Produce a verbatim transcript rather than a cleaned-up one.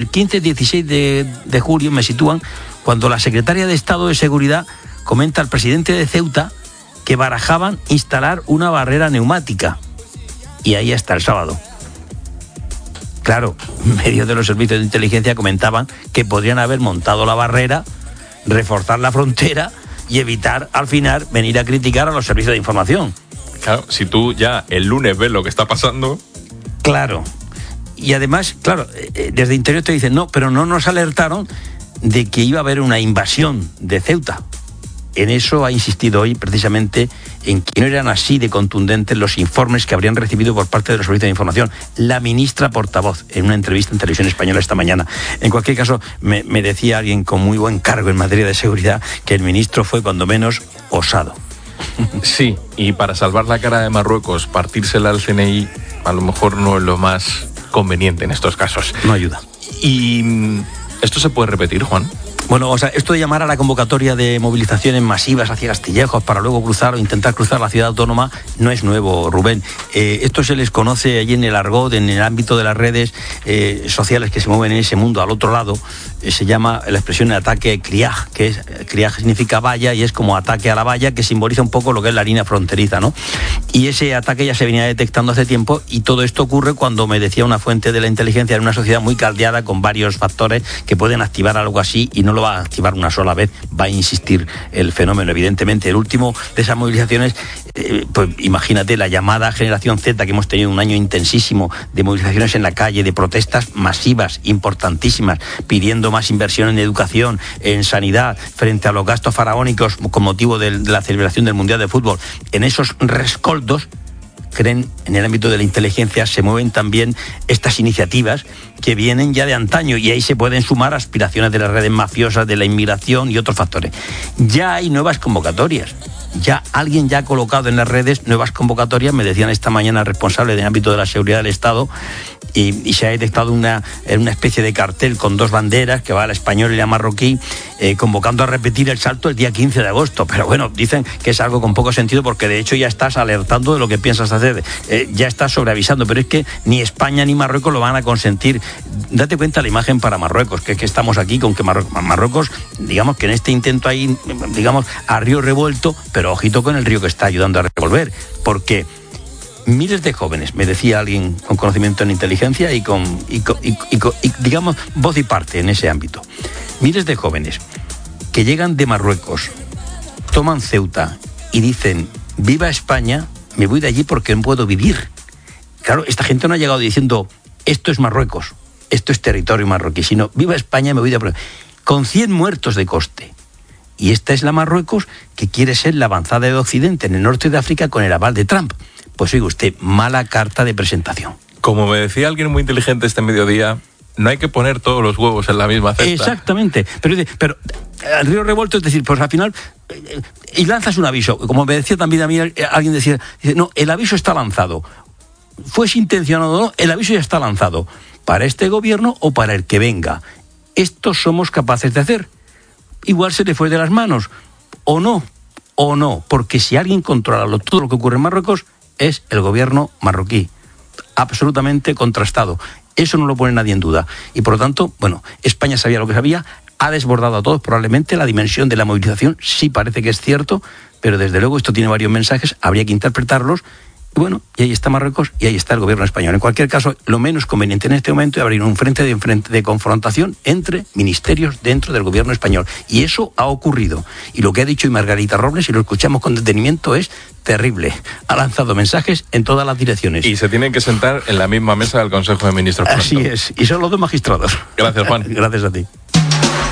quince y dieciséis de, de julio me sitúan cuando la secretaria de Estado de Seguridad comenta al presidente de Ceuta que barajaban instalar una barrera neumática. Y ahí hasta el sábado. Claro, medios de los servicios de inteligencia comentaban que podrían haber montado la barrera, reforzar la frontera y evitar al final venir a criticar a los servicios de información. Claro, si tú ya el lunes ves lo que está pasando... Claro. Y además, claro, desde Interior te dicen, no, pero no nos alertaron de que iba a haber una invasión de Ceuta. En eso ha insistido hoy precisamente en que no eran así de contundentes los informes que habrían recibido por parte de los servicios de información la ministra portavoz en una entrevista en Televisión Española esta mañana. En cualquier caso, me, me decía alguien con muy buen cargo en materia de seguridad que el ministro fue cuando menos osado. Sí, y para salvar la cara de Marruecos, partírsela al C N I a lo mejor no es lo más conveniente en estos casos. No ayuda. ¿Y esto se puede repetir, Juan? Bueno, o sea, esto de llamar a la convocatoria de movilizaciones masivas hacia Castillejos para luego cruzar o intentar cruzar la ciudad autónoma no es nuevo, Rubén. Eh, esto se les conoce allí en el argot, en el ámbito de las redes eh, sociales que se mueven en ese mundo al otro lado. Eh, se llama la expresión de ataque criaj, que es, criaj significa valla y es como ataque a la valla, que simboliza un poco lo que es la línea fronteriza, ¿no? Y ese ataque ya se venía detectando hace tiempo y todo esto ocurre cuando me decía una fuente de la inteligencia en una sociedad muy caldeada con varios factores que pueden activar algo así y no lo va a activar una sola vez, va a insistir el fenómeno. Evidentemente, el último de esas movilizaciones, eh, pues imagínate la llamada Generación Z, que hemos tenido un año intensísimo de movilizaciones en la calle, de protestas masivas, importantísimas, pidiendo más inversión en educación, en sanidad, frente a los gastos faraónicos con motivo de, de la celebración del Mundial de Fútbol. En esos rescoldos, creen, en el ámbito de la inteligencia, se mueven también estas iniciativas que vienen ya de antaño y ahí se pueden sumar aspiraciones de las redes mafiosas, de la inmigración y otros factores. Ya hay nuevas convocatorias. Ya alguien ya ha colocado en las redes nuevas convocatorias, me decían esta mañana responsables del ámbito de la seguridad del Estado, y, y se ha detectado una, una especie de cartel con dos banderas, que va la española y la marroquí, eh, convocando a repetir el salto el día quince de agosto. Pero bueno, dicen que es algo con poco sentido porque de hecho ya estás alertando de lo que piensas hacer, eh, ya estás sobreavisando, pero es que ni España ni Marruecos lo van a consentir. Date cuenta la imagen para Marruecos, que es que estamos aquí con que Marruecos, Marruecos digamos que en este intento ahí, digamos, a río revuelto, pero ojito con el río que está ayudando a revolver, porque miles de jóvenes, me decía alguien con conocimiento en inteligencia y con, y, con, y, y, y digamos, voz y parte en ese ámbito, miles de jóvenes que llegan de Marruecos, toman Ceuta y dicen, viva España, me voy de allí porque no puedo vivir. Claro, esta gente no ha llegado diciendo, esto es Marruecos, esto es territorio marroquí, sino, viva España, me voy de... con cien muertos de coste. Y esta es la Marruecos que quiere ser la avanzada de Occidente en el norte de África con el aval de Trump. Pues oiga usted, mala carta de presentación. Como me decía alguien muy inteligente este mediodía, no hay que poner todos los huevos en la misma cesta. Exactamente. Pero, pero al río revuelto, es decir, pues al final, y lanzas un aviso. Como me decía también a mí, alguien decía, dice, no, el aviso está lanzado. Fuese intencionado o no, el aviso ya está lanzado. Para este gobierno o para el que venga. Esto somos capaces de hacer. Igual se le fue de las manos, o no, o no, porque si alguien controla todo lo que ocurre en Marruecos, es el gobierno marroquí, absolutamente contrastado. Eso no lo pone nadie en duda. Y por lo tanto, bueno, España sabía lo que sabía, ha desbordado a todos probablemente la dimensión de la movilización, sí parece que es cierto, pero desde luego esto tiene varios mensajes, habría que interpretarlos. Y bueno, y ahí está Marruecos y ahí está el gobierno español. En cualquier caso, lo menos conveniente en este momento es abrir un frente de, frente de confrontación entre ministerios dentro del gobierno español. Y eso ha ocurrido. Y lo que ha dicho hoy Margarita Robles, si lo escuchamos con detenimiento, es terrible. Ha lanzado mensajes en todas las direcciones. Y se tienen que sentar en la misma mesa del Consejo de Ministros. Así es. Y son los dos magistrados. Gracias, Juan. Gracias a ti.